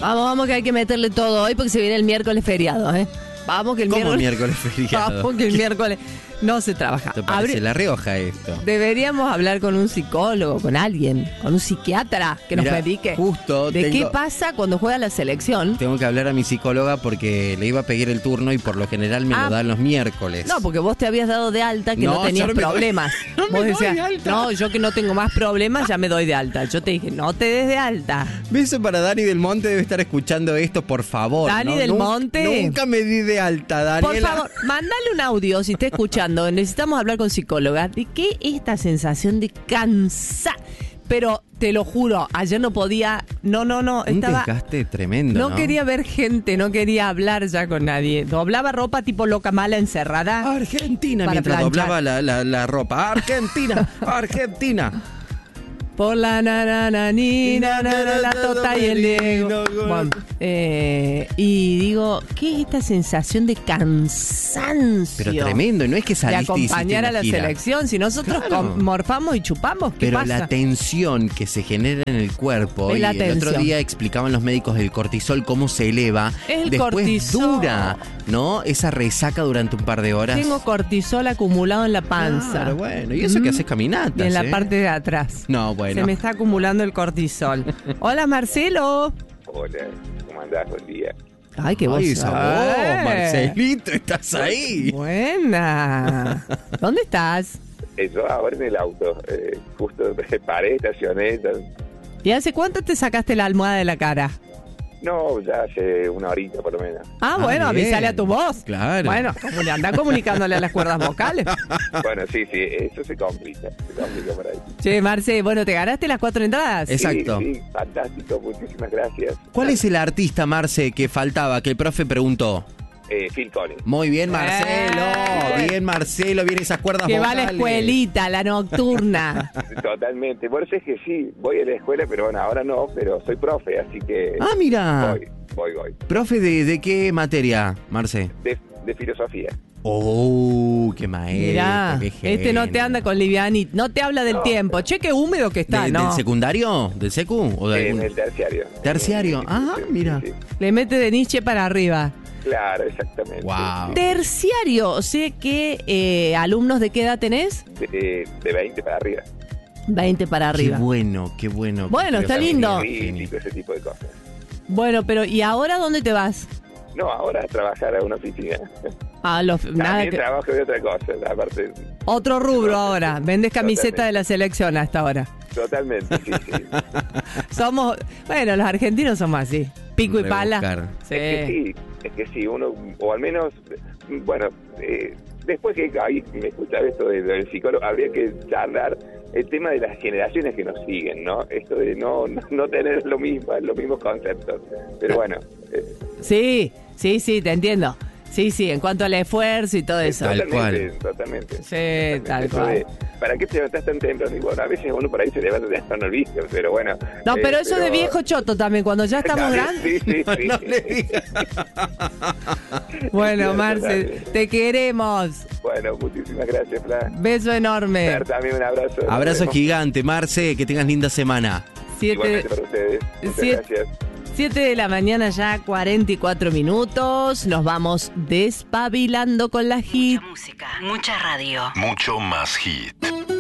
Vamos que hay que meterle todo hoy porque se viene el miércoles feriado, ¿eh? Vamos que el ¿Cómo miércoles feriado? Vamos que el miércoles no se trabaja. ¿Te parece La Rioja esto? Deberíamos hablar con un psicólogo, con alguien, con un psiquiatra que nos medique. Justo ¿Qué pasa cuando juega la selección? Tengo que hablar a mi psicóloga porque le iba a pedir el turno y por lo general me lo dan los miércoles. No, porque vos te habías dado de alta que no tenías problemas. Vos decías, no, yo que no tengo más problemas ya me doy de alta. Yo te dije, no te des de alta. Beso para Dani del Monte, debe estar escuchando esto, por favor. Dani del Monte. Nunca me di de alta, Daniela. Por favor, mandale un audio si está escuchando. Necesitamos hablar con psicóloga. ¿De qué esta sensación de cansar? Pero te lo juro, ayer no podía. No. Un desgaste tremendo. No quería ver gente, no quería hablar ya con nadie. Doblaba ropa tipo loca mala encerrada. Argentina, mientras doblaba la ropa. Argentina. Por la nananina, la Tota y el Diego. Bueno, y digo, ¿qué es esta sensación de cansancio? Pero tremendo, no es que saliste de acompañar a la gira. selección. Si nosotros morfamos y chupamos, ¿qué Pero pasa? la tensión que se genera en el cuerpo, Es y la el tensión. otro día explicaban los médicos el cortisol, cómo se eleva. El Después cortisol. dura, ¿no? Esa resaca durante un par de horas. Tengo cortisol acumulado en la panza. Claro, bueno, y eso que haces caminatas. Y en la parte de atrás. No, bueno. Se me está acumulando el cortisol. Hola, Marcelo. Hola, ¿cómo andás? Buen día. Ay, qué voz. Esa voz, Marcelito, estás ahí. Buena. ¿Dónde estás? Yo ahora en el auto, justo paré, estacioné. ¿Y hace cuánto te sacaste la almohada de la cara? No, ya hace una horita por lo menos. Bueno, bien. avisale a tu voz. Claro. Bueno, anda comunicándole a las cuerdas vocales. Bueno, sí, eso se complica por ahí. Che, Marce, bueno, ¿te ganaste las 4 entradas? Exacto. Sí, fantástico, muchísimas gracias. ¿Cuál es el artista, Marce, que faltaba, que el profe preguntó? Phil Collins. Muy bien, Marcelo. Bien, Marcelo. Bien esas cuerdas Que va a vocales. la escuelita, la nocturna. Totalmente. Bueno, es que sí, voy a la escuela, pero bueno, ahora no, pero soy profe, así que Mira. voy. Profe, ¿de qué materia, Marce? De filosofía. Oh, qué maestro. Mirá, qué genio. este no te anda con livianit, no te habla del tiempo. Che, qué húmedo que está, ¿no? ¿Del secundario? ¿Del secu? ¿O de En algún- el terciario. terciario? Sí, Mira. sí. Le mete de Nietzsche para arriba. Claro, exactamente. Wow. Terciario, o sea que alumnos de qué edad tenés? De 20 para arriba. 20 para arriba. Qué bueno, qué bueno. Bueno, está lindo. Sí, ese tipo de cosas. Bueno, pero ¿y ahora dónde te vas? No, ahora a trabajar a una oficina. Nada También que... trabajo de otra cosa, aparte. Otro rubro ahora. Vendes camiseta Totalmente. de la selección hasta ahora. Totalmente, sí. Somos, bueno, los argentinos somos así. Pico y pala. Rebuscar. Sí. Es que sí, uno, o al menos, bueno, después que ahí me escucha esto del psicólogo, habría que charlar el tema de las generaciones que nos siguen, ¿no? Esto de no tener los mismos conceptos. Pero bueno. Sí, te entiendo. Sí, en cuanto al esfuerzo y todo eso. Tal cual. Totalmente. Sí, tal Eso cual. de, ¿para qué te levantás tan temprano? Y bueno, a veces uno por ahí se levanta ya hasta no visto, pero bueno. No, pero eso de viejo choto también, cuando ya estamos grandes. Sí. No le digas. Bueno, Sí, Marce, totalmente. te queremos. Bueno, muchísimas gracias, Flan. Beso enorme. Fer, también un abrazo. Nos Abrazo vemos. gigante, Marce. Que tengas linda semana. Igualmente para ustedes. Muchas gracias. 7 de la mañana ya, 44 minutos. Nos vamos despabilando con la hit. Mucha música, mucha radio. Mucho más hit.